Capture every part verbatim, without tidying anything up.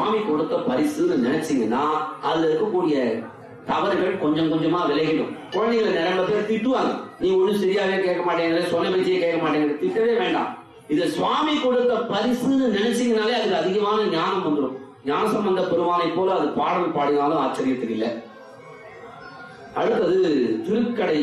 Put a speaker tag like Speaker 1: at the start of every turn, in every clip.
Speaker 1: சுவாமி கொடுத்த பரிசுன்னு நினைச்சீங்கன்னா அதுல இருக்கக்கூடிய தவறுகள் கொஞ்சம் கொஞ்சமா விலகிடும். குழந்தைகளை நிறைய பேர் திட்டுவாங்க, நீ ஒண்ணும் சரியாவே கேட்க மாட்டேங்கிற, சொன்ன பேச்சையே கேட்க மாட்டேங்கிற. திட்டவே வேண்டாம். இது சுவாமி கொடுத்த பரிசுன்னு நினைச்சீங்கனாலே அதுக்கு அதிகமான ஞானம் வந்துடும். ஞானசம்பந்த பெருமானை போல அது பாடல் பாடினாலும் ஆச்சரியத்துக்கு இல்லை. அடுத்தது திருக்கடை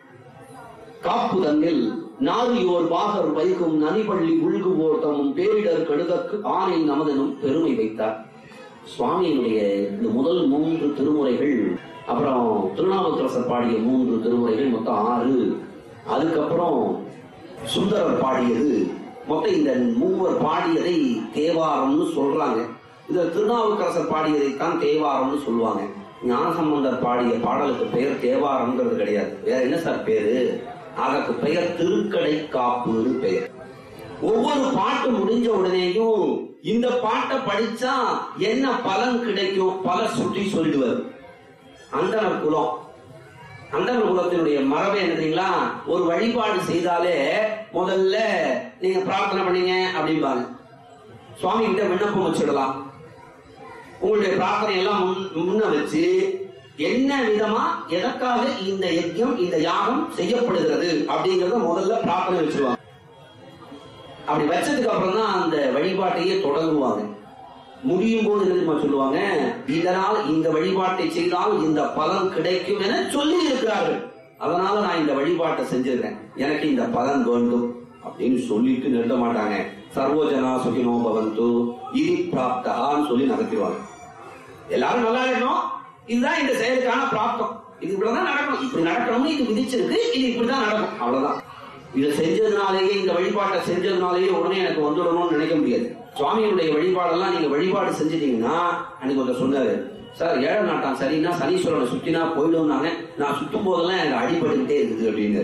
Speaker 1: காப்பு தன்னில் நாரியோர் பாகர் வைகும் நனிபள்ளி உள்குவோர் தமும் பேரிடர் கடுதற்கு ஆணை நமதனும் பெருமை வைத்தார். சுவாமியினுடைய இந்த முதல் மூன்று திருமுறைகள், அப்புறம் திருநாவுக்கரசர் பாடிய மூன்று திருமுறைகள், மொத்தம் ஆறு. அதுக்கப்புறம் சுந்தரர் பாடியது, மொத்தம் இந்த மூவர் பாடியதை தேவாரம்னு சொல்றாங்க. இந்த திருநாவுக்கரசர் பாடியதைத்தான் தேவாரம்னு சொல்லுவாங்க. ஞானசம்பந்தர் பாடிய பாடலுக்கு பெயர் தேவாரம்ங்கிறது கிடையாது. வேற என்ன சார் பேரு? அதற்கு பெயர் திருக்கடை காப்புன்னு பெயர். ஒவ்வொரு பாட்டு முடிஞ்ச உடனேயும் இந்த பாட்டை படிச்சா என்ன பலன் கிடைக்கும் பல சுற்றி சொல்லிடுவார். அந்தனர் குலம், அந்தனர் குலத்தினுடைய மரபை என்னதுங்களா, ஒரு வழிபாடு செய்தாலே முதல்ல நீங்க பிரார்த்தனை பண்ணீங்க அப்படிம்பாங்க. சுவாமி கிட்ட விண்ணப்பம் வச்சிடலாம். உங்களுடைய பிரார்த்தனை எல்லாம் முன்ன வச்சு என்ன விதமா எதற்காக இந்த யஜ்யம் இந்த யாகம் செய்யப்படுகிறது அப்படிங்கறத முதல்ல பிரார்த்தனை வச்சிருவாங்க. அப்படி வச்சதுக்கு அப்புறம் தான் அந்த வழிபாட்டையே தொடங்குவாங்க. முடியும் போது என்ன சொல்லுவாங்க, இதனால் இந்த வழிபாட்டை செய்தால் இந்த பலன் கிடைக்கும் என சொல்லி இருக்கிறார்கள், அதனால நான் இந்த வழிபாட்டை செஞ்சிருக்கேன், எனக்கு இந்த பலன் வேண்டும் அப்படின்னு சொல்லிட்டு நிறுத்த மாட்டாங்க. சர்வோஜனா சுகினோ பவந்து இதி பிராப்தான்னு சொல்லி நடத்திடுவாங்க. எல்லாரும் நல்லா இருக்கணும், இதுதான் இந்த செயலுக்கான பிராப்தம், இது இப்படிதான் நடக்கணும், இப்படி நடக்கணும்னு இது விதிச்சிருக்கு, இது இப்படிதான் நடக்கும், அவ்வளவுதான். இதை செஞ்சதுனாலேயே, இந்த வழிபாட்டை செஞ்சதுனாலேயே உடனே எனக்கு வந்துடணும்னு நினைக்க முடியாது. சுவாமியுடைய வழிபாடெல்லாம் நீங்க வழிபாடு செஞ்சிட்டீங்கன்னா, அன்னைக்கு ஒருத்தர் சொன்னாரு, சார் ஏழை நாட்டான் சரின்னா சனீஸ்வரனை சுத்தினா போயிடும்னாங்க, நான் சுத்தும் போதெல்லாம் எனக்கு அடிபட்டுக்கிட்டே இருக்குது அப்படின்னு.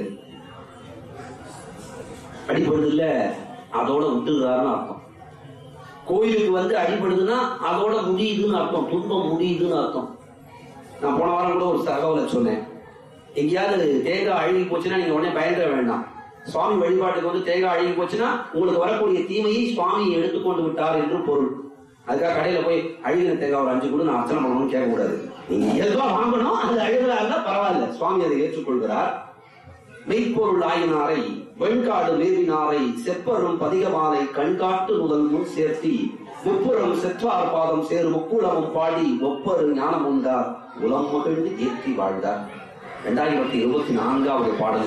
Speaker 1: அடிபடுது இல்ல, அதோட விட்டுறாருன்னு அர்த்தம். கோயிலுக்கு வந்து அடிபடுதுன்னா அதோட முடியுதுன்னு அர்த்தம், துன்பம் முடியுதுன்னு அர்த்தம். நான் போன வாரம் கூட ஒரு தகவலை சொன்னேன், எங்கேயாவது தேங்காய் அழுகி போச்சுன்னா நீங்க உடனே பயந்துட வேண்டாம். சுவாமி வழிபாட்டுக்கு வந்து தேங்காய் அழுகி போச்சுன்னா உங்களுக்கு வரக்கூடிய தீமையை சுவாமி எடுத்துக்கொண்டு விட்டார் என்று பொருள். அதுக்காக கடையில போய் அழுகின தேங்காய் ஒரு அஞ்சு கூட நான் அர்ச்சனை பண்ணணும்னு கேட்க கூடாது. நீங்க எதுவா வாங்கணும், அது அழுகிறா இருந்தா பரவாயில்ல, சுவாமி அதை ஏற்றுக்கொள்கிறார். மெய்ப்பொருள் ஆயினாரை வெண்காடு மேவினாரை செப்பரும் பதிகமாலை கண்காட்டு முதல் முன் சேர்த்தி முப்புறம் செற்றார் பாதம் சேரு முக்குளமும் பாடி ஒப்பரு ஞானம் உண்டார் உலம் மகிழ்ந்து ஏற்றி வாழ்ந்தார். இரண்டாயிரத்தி இருபத்தி நான்காவது பாடல்.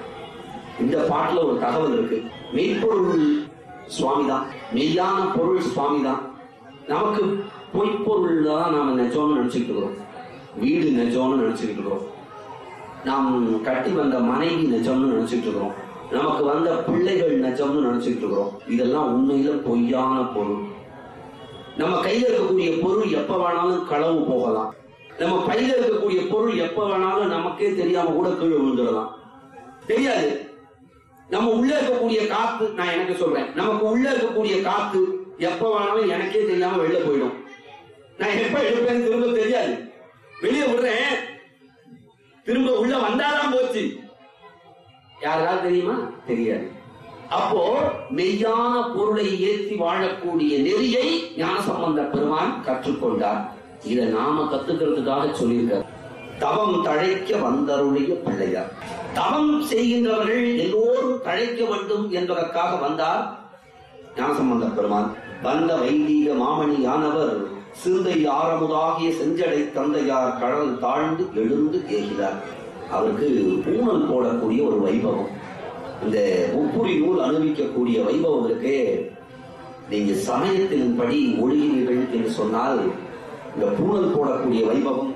Speaker 1: இந்த பாட்டுல ஒரு தகவல் இருக்கு. மெய்ப்பொருள் சுவாமிதான், மெய்யான பொருள் சுவாமிதான். நமக்கு பொய்ப்பொருள் தான் நாம நெஜம்னு நினைச்சுக்கிட்டு இருக்கிறோம், வீடு நெஜம்னு நினைச்சுக்கிட்டு இருக்கிறோம், நாம் கட்டி வந்த மனைவி நெஜம்னு நினைச்சுட்டு இருக்கிறோம், நமக்கு வந்த பிள்ளைகள் நெஜம்னு நினைச்சுட்டு இருக்கிறோம். இதெல்லாம் உண்மையில பொய்யான பொருள். நம்ம கையில இருக்கக்கூடிய பொருள் எப்ப வேணாலும் களவு போகலாம், நம்ம கையில இருக்கக்கூடிய பொருள் எப்ப வேணாலும் நமக்கே தெரியாம கூட கீழே விழுந்துடலாம், தெரியாது. நம்ம உள்ள இருக்கக்கூடிய காத்து, நான் எனக்கு சொல்றேன், நமக்கு உள்ள இருக்கக்கூடிய காத்து எப்ப வேணாலும் எனக்கே தெரியாம வெளில போயிடும். நான் எப்ப எடுப்பேன்னு திரும்ப தெரியாது, வெளியே விடுறேன், திரும்ப உள்ள வந்தாதான் போச்சு. யாருக்காவது தெரியுமா? தெரியாது. அப்போ மெய்யான பொருளை ஏற்றி வாழக்கூடிய நெறியை ஞானசம்பந்த பெருமான் கற்றுக்கொண்டார். இதை நாம கத்துக்கிறதுக்காக சொல்லியிருக்கார். தவம் தழைக்க வந்தருடைய பிள்ளையார். தவம் செய்கின்றவர்கள் எல்லோரும் தழைக்க வேண்டும் என்பதற்காக வந்தார் ஞானசம்பந்த பெருமான். வந்த வைதீக மாமணியானவர் சிந்தை ஆரமுதாகிய செஞ்சடை தந்தையார் கடல் தாழ்ந்து எழுந்து ஏகிறார். அவருக்கு பூணல் போடக்கூடிய ஒரு வைபவம், இந்த முப்புரி நூல் அனுபவிக்கக்கூடிய வைபவம் இருக்கு. நீங்க சமயத்தின்படி ஒழுகினீர்கள் என்று சொன்னால் இந்த பூணல் போடக்கூடிய வைபவம்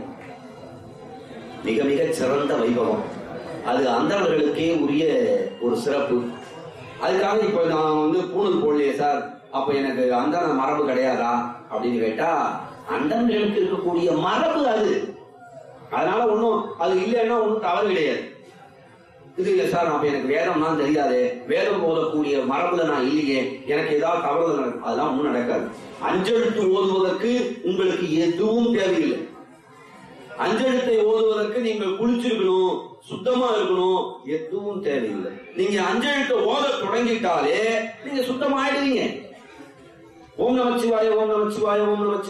Speaker 1: மிக மிக சிறந்த வைபவம். அது அந்தணர்களுக்கே உரிய ஒரு சிறப்பு. அதுக்காக இப்ப நான் வந்து பூணல் போடலையே சார், அப்ப எனக்கு அந்தண மரபு கிடையாதா அப்படின்னு கேட்டா, அந்தணர்களுக்கு இருக்கக்கூடிய மரபு அது, அதனால ஒன்னும் அது இல்லைன்னா ஒன்னும் தவறு கிடையாது. இது இல்லை சார், அப்ப எனக்கு வேதம்னா தெரியாது, வேதம் ஓதக்கூடிய மரபுல நான் இல்லையே, எனக்கு ஏதாவது தவறு நடக்கும், அதெல்லாம் ஒன்னும் நடக்காது. அஞ்செழுத்து ஓதுவதற்கு உங்களுக்கு எதுவும் தேவையில்லை. அஞ்செழுத்தை ஓதுவதற்கு நீங்கள் குளிச்சிருக்கணும், சுத்தமா இருக்கணும், எதுவும் தேவையில்லை. நீங்க அஞ்செழுத்தை ஓத தொடங்கிட்டாலே நீங்க சுத்தமாயிடுவீங்க. ஓம் நமச்சிவாய ஓம் நமச்சிவாய ஓம் நமச்சிவாய